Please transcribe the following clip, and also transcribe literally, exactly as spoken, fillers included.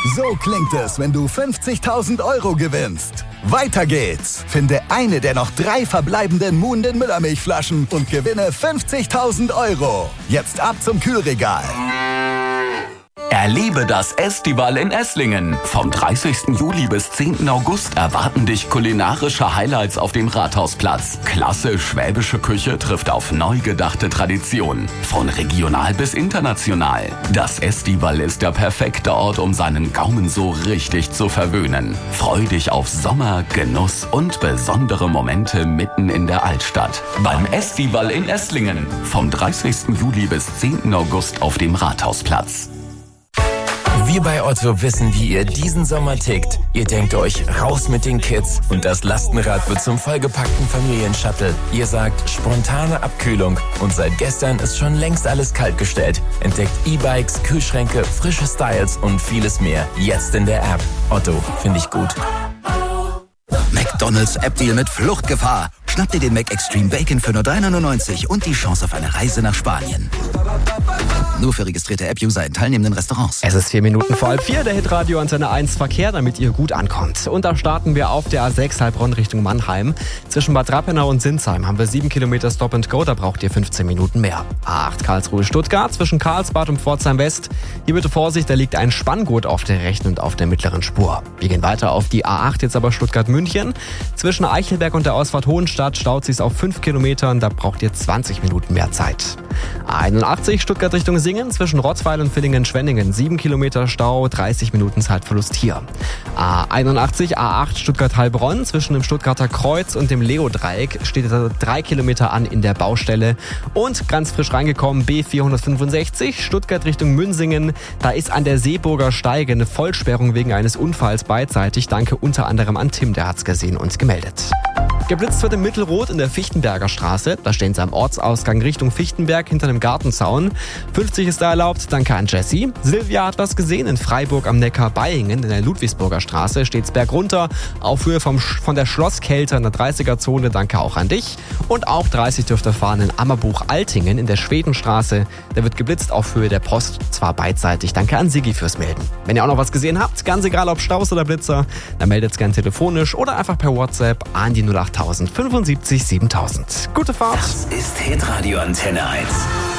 So klingt es, wenn du fünfzigtausend Euro gewinnst. Weiter geht's. Finde eine der noch drei verbleibenden Moon den Müllermilchflaschen und gewinne fünfzigtausend Euro. Jetzt ab zum Kühlregal. Erlebe das Estival in Esslingen. Vom dreißigsten Juli bis zehnten August erwarten dich kulinarische Highlights auf dem Rathausplatz. Klasse schwäbische Küche trifft auf neu gedachte Traditionen. Von regional bis international. Das Estival ist der perfekte Ort, um seinen Gaumen so richtig zu verwöhnen. Freu dich auf Sommer, Genuss und besondere Momente mitten in der Altstadt. Beim Estival in Esslingen. Vom dreißigsten Juli bis zehnten August auf dem Rathausplatz. Wir bei Otto wissen, wie ihr diesen Sommer tickt. Ihr denkt euch, raus mit den Kids und das Lastenrad wird zum vollgepackten Familienshuttle. Ihr sagt, spontane Abkühlung und seit gestern ist schon längst alles kaltgestellt. Entdeckt E-Bikes, Kühlschränke, frische Styles und vieles mehr. Jetzt in der App. Otto, finde ich gut. McDonald's App-Deal mit Fluchtgefahr. Schnapp dir den Mac Extreme Bacon für nur drei neunundneunzig und die Chance auf eine Reise nach Spanien. Nur für registrierte App-User in teilnehmenden Restaurants. Es ist vier Minuten vor halb vier, der Hitradio Antenne eins Verkehr, damit ihr gut ankommt. Und da starten wir auf der A sechs Heilbronn Richtung Mannheim. Zwischen Bad Rappenau und Sinsheim haben wir sieben Kilometer Stop and Go, da braucht ihr fünfzehn Minuten mehr. A acht Karlsruhe-Stuttgart zwischen Karlsbad und Pforzheim West. Hier bitte Vorsicht, da liegt ein Spanngurt auf der rechten und auf der mittleren Spur. Wir gehen weiter auf die A acht, jetzt aber Stuttgart-München. Zwischen Eichelberg und der Ausfahrt Hohenstadt staut sich's auf fünf Kilometern, da braucht ihr zwanzig Minuten mehr Zeit. A einundachtzig Stuttgart Richtung Singen, zwischen Rottweil und Villingen-Schwenningen, sieben Kilometer Stau, dreißig Minuten Zeitverlust hier. A einundachtzig A acht Stuttgart-Heilbronn, zwischen dem Stuttgarter Kreuz und dem Leo-Dreieck steht drei Kilometer an in der Baustelle. Und ganz frisch reingekommen, B vierhundertfünfundsechzig Stuttgart Richtung Münsingen, da ist an der Seeburger Steige eine Vollsperrung wegen eines Unfalls beidseitig. Danke unter anderem an Tim, der hat's gesehen und gemeldet. Geblitzt wird in Mittelrot in der Fichtenberger Straße. Da stehen sie am Ortsausgang Richtung Fichtenberg hinter dem Gartenzaun. fünfzig ist da erlaubt, danke an Jessie. Silvia hat was gesehen in Freiburg am Neckar-Beihingen in der Ludwigsburger Straße. Steht's bergunter auf Höhe vom, von der Schlosskälte in der dreißiger-Zone, danke auch an dich. Und auch dreißig dürfte fahren in Ammerbuch-Altingen in der Schwedenstraße. Da wird geblitzt auf Höhe der Post, zwar beidseitig, danke an Siggi fürs Melden. Wenn ihr auch noch was gesehen habt, ganz egal ob Staus oder Blitzer, dann meldet's gern telefonisch oder einfach per WhatsApp an die null acht null null fünfundsiebzig siebentausend. Gute Fahrt! Das ist Hitradio Antenne eins.